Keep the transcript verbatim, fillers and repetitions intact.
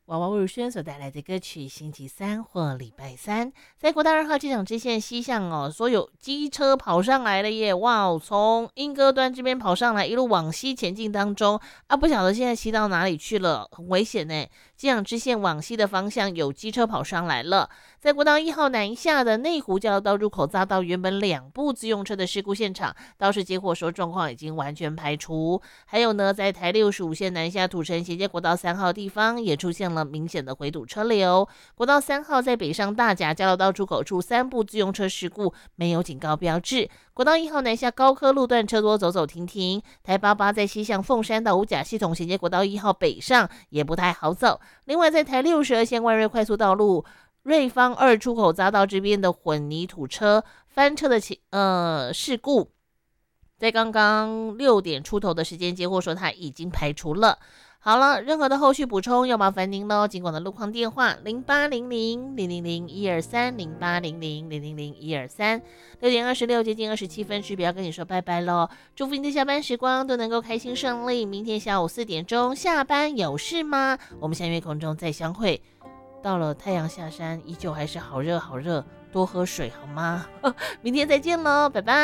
娃娃魏如萱所带来的歌曲星期三或礼拜三，在国道二号机场支线西向哦，所有机车跑上来了耶！哇哦，从莺歌端这边跑上来，一路往西前进当中啊，不晓得现在骑到哪里去了，很危险呢。机场支线往西的方向有机车跑上来了，在国道一号南下的内湖交流道入口匝道，原本两部自用车的事故现场，倒是接获说状况已经完全排除。还有呢，在台六十五线南下土城衔接国道三号地方，也出现了明显的回堵车流。国道三号在北上大甲交流道出口处三部自用车事故没有警告标志。国道一号南下高科路段车多走走停停，台八八在西向凤山到五甲系统衔接国道一号北上也不太好走。另外在台六十二线万瑞快速道路瑞芳二出口匝道这边的混凝土车翻车的呃事故，在刚刚六点出头的时间接获说它已经排除了。好了，任何的后续补充要麻烦您喽。尽管的路况电话零八零零零零零一二三零八零零零零零一二三。六点二十六，接近二十七分，时表跟你说拜拜喽。祝福你的下班时光都能够开心顺利。明天下午四点钟下班有事吗？我们下月空中再相会。到了太阳下山，依旧还是好热好热，多喝水好吗？明天再见喽，拜拜。